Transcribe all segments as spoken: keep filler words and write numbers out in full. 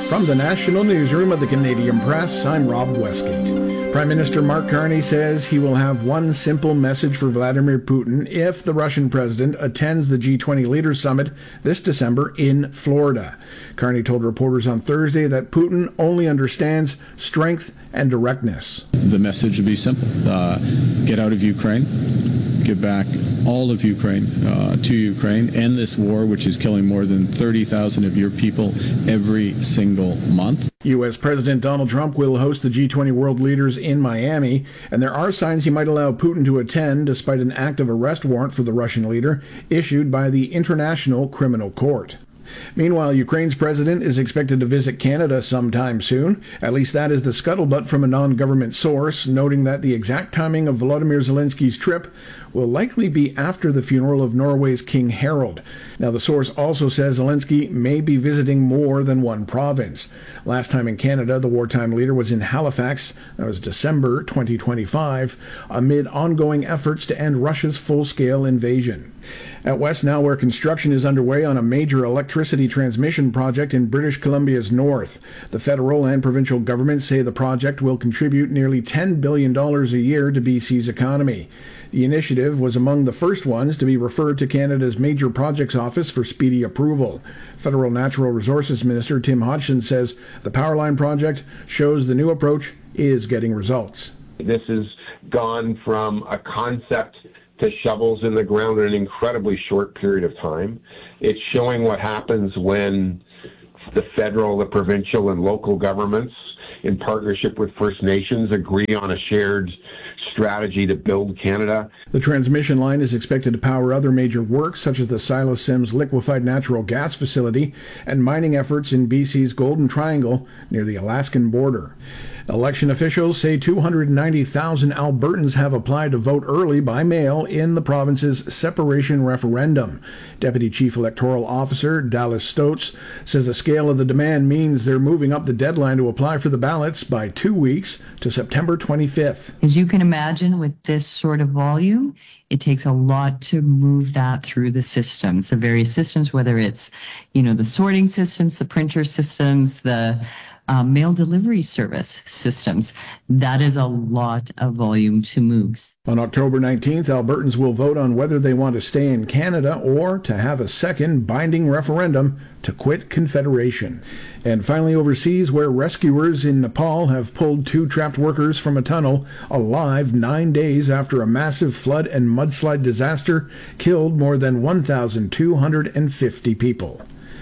From the National Newsroom of the Canadian Press, I'm Rob Westgate. Prime Minister Mark Carney says he will have one simple message for Vladimir Putin if the Russian president attends the G twenty Leaders Summit this December in Florida. Carney told reporters on Thursday that Putin only understands strength and directness. The message would be simple. Uh, get out of Ukraine. Give back all of Ukraine uh, to Ukraine. End this war, which is killing more than thirty thousand of your people every single month. U S. President Donald Trump will host the G twenty world leaders in Miami, and there are signs he might allow Putin to attend despite an active arrest warrant for the Russian leader issued by the International Criminal Court. Meanwhile, Ukraine's president is expected to visit Canada sometime soon. At least that is the scuttlebutt from a non-government source, noting that the exact timing of Volodymyr Zelensky's trip will likely be after the funeral of Norway's King Harald. Now, the source also says Zelensky may be visiting more than one province. Last time in Canada, the wartime leader was in Halifax. That was December twenty twenty-five, amid ongoing efforts to end Russia's full-scale invasion. At West now, where construction is underway on a major electricity transmission project in British Columbia's north. The federal and provincial governments say the project will contribute nearly ten billion dollars a year to B C's economy. The initiative was among the first ones to be referred to Canada's Major Projects Office for speedy approval. Federal Natural Resources Minister Tim Hodgson says the Powerline project shows the new approach is getting results. This has gone from a concept to shovels in the ground in an incredibly short period of time. It's showing what happens when the federal, the provincial, and local governments, in partnership with First Nations, agree on a shared strategy to build Canada. The transmission line is expected to power other major works, such as the Silas Sims liquefied natural gas facility and mining efforts in B C's Golden Triangle near the Alaskan border. Election officials say two hundred ninety thousand Albertans have applied to vote early by mail in the province's separation referendum. Deputy Chief Electoral Officer Dallas Stotz says the scale of the demand means they're moving up the deadline to apply for the ballots by two weeks to September twenty-fifth. As you can imagine, with this sort of volume, it takes a lot to move that through the systems, the various systems, whether it's, you know, the sorting systems, the printer systems, the Uh, mail delivery service systems. That is a lot of volume to move. On October nineteenth, Albertans will vote on whether they want to stay in Canada or to have a second binding referendum to quit Confederation. And finally, overseas, where rescuers in Nepal have pulled two trapped workers from a tunnel alive nine days after a massive flood and mudslide disaster killed more than one thousand two hundred fifty people.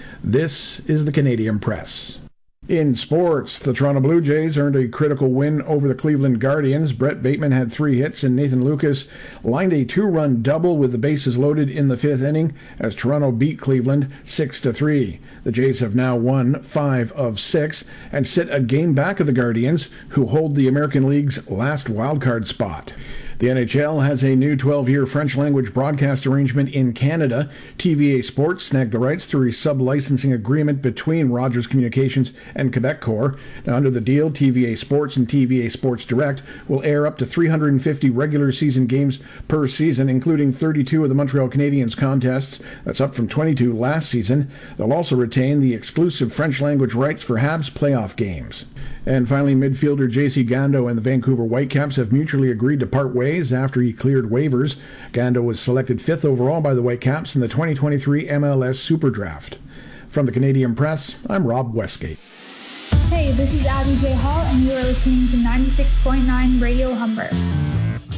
This is the Canadian Press. In sports, the Toronto Blue Jays earned a critical win over the Cleveland Guardians. Brett Bateman had three hits and Nathan Lucas lined a two-run double with the bases loaded in the fifth inning as Toronto beat Cleveland six to three. The Jays have now won five of six and sit a game back of the Guardians, who hold the American League's last wildcard spot. The N H L has a new twelve-year French-language broadcast arrangement in Canada. T V A Sports snagged the rights through a sub-licensing agreement between Rogers Communications and Quebecor. Now, under the deal, T V A Sports and T V A Sports Direct will air up to three hundred fifty regular season games per season, including thirty-two of the Montreal Canadiens contests. That's up from twenty-two last season. They'll also retain the exclusive French-language rights for Habs playoff games. And finally, midfielder J C Gando and the Vancouver Whitecaps have mutually agreed to part ways after he cleared waivers. Gando was selected fifth overall by the Whitecaps in the twenty twenty-three M L S Super Draft. From the Canadian Press, I'm Rob Westgate. Hey, this is Abby J. Hall, and you are listening to ninety-six point nine Radio Humber.